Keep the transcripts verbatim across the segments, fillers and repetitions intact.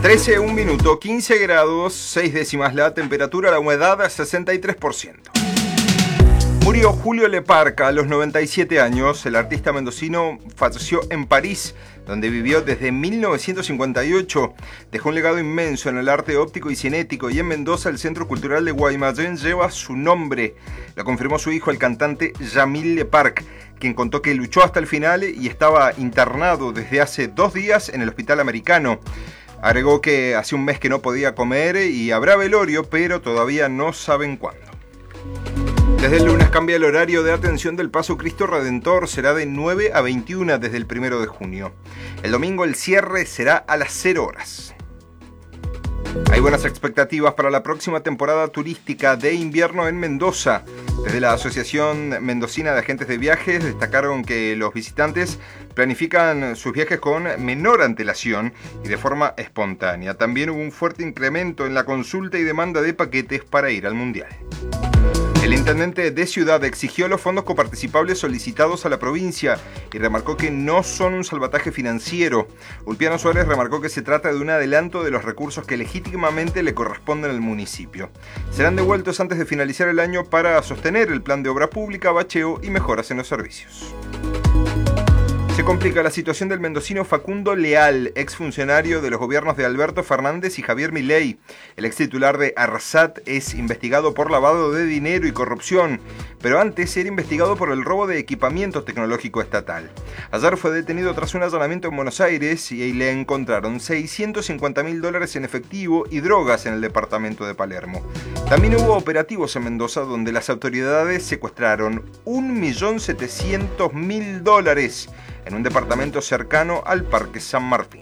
trece, un minuto, quince grados, seis décimas la temperatura, la humedad sesenta y tres por ciento. Murió Julio Leparca a los noventa y siete años. El artista mendocino falleció en París, donde vivió desde mil novecientos cincuenta y ocho. Dejó un legado inmenso en el arte óptico y cinético, y en Mendoza el Centro Cultural de Guaymallén lleva su nombre. Lo confirmó su hijo, el cantante Yamil Leparc, quien contó que luchó hasta el final y estaba internado desde hace dos días en el Hospital Americano. Agregó que hace un mes que no podía comer y habrá velorio, pero todavía no saben cuándo. Desde el lunes cambia el horario de atención del Paso Cristo Redentor, será de nueve a veintiuna desde el primero de junio. El domingo el cierre será a las cero horas. Hay buenas expectativas para la próxima temporada turística de invierno en Mendoza. Desde la Asociación Mendocina de Agentes de Viajes destacaron que los visitantes planifican sus viajes con menor antelación y de forma espontánea. También hubo un fuerte incremento en la consulta y demanda de paquetes para ir al Mundial. El intendente de Ciudad exigió los fondos coparticipables solicitados a la provincia y remarcó que no son un salvataje financiero. Ulpiano Suárez remarcó que se trata de un adelanto de los recursos que legítimamente le corresponden al municipio. Serán devueltos antes de finalizar el año para sostener el plan de obra pública, bacheo y mejoras en los servicios. Se complica la situación del mendocino Facundo Leal, exfuncionario de los gobiernos de Alberto Fernández y Javier Milei. El ex titular de ARSAT es investigado por lavado de dinero y corrupción, pero antes era investigado por el robo de equipamiento tecnológico estatal. Ayer fue detenido tras un allanamiento en Buenos Aires y le encontraron seiscientos cincuenta mil dólares en efectivo y drogas en el departamento de Palermo. También hubo operativos en Mendoza donde las autoridades secuestraron un millón setecientos mil dólares en un departamento cercano al Parque San Martín.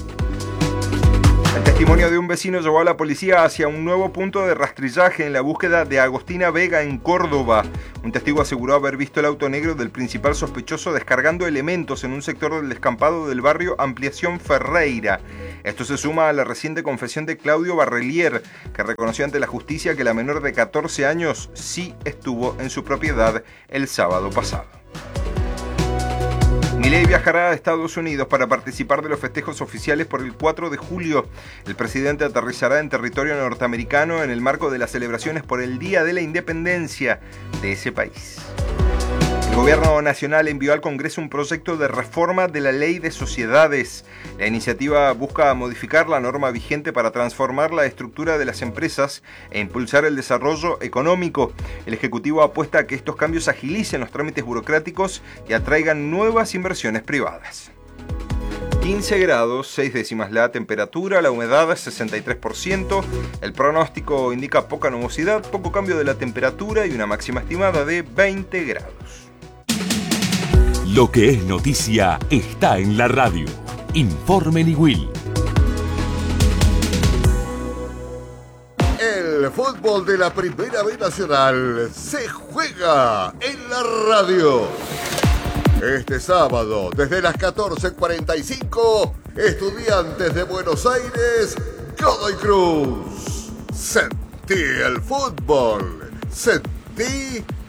El testimonio de un vecino llevó a la policía hacia un nuevo punto de rastrillaje en la búsqueda de Agostina Vega en Córdoba. Un testigo aseguró haber visto el auto negro del principal sospechoso descargando elementos en un sector del descampado del barrio Ampliación Ferreira. Esto se suma a la reciente confesión de Claudio Barrelier, que reconoció ante la justicia que la menor de catorce años sí estuvo en su propiedad el sábado pasado. Milei viajará a Estados Unidos para participar de los festejos oficiales por el cuatro de julio. El presidente aterrizará en territorio norteamericano en el marco de las celebraciones por el Día de la Independencia de ese país. El gobierno nacional envió al Congreso un proyecto de reforma de la ley de sociedades. La iniciativa busca modificar la norma vigente para transformar la estructura de las empresas e impulsar el desarrollo económico. El Ejecutivo apuesta a que estos cambios agilicen los trámites burocráticos y atraigan nuevas inversiones privadas. quince grados, seis décimas la temperatura, la humedad sesenta y tres por ciento. El pronóstico indica poca nubosidad, poco cambio de la temperatura y una máxima estimada de veinte grados. Lo que es noticia está en la radio. Informe Nigüil. El fútbol de la Primera B Nacional se juega en la radio. Este sábado, desde las catorce cuarenta y cinco, Estudiantes de Buenos Aires, Godoy Cruz. Sentí el fútbol. Sentí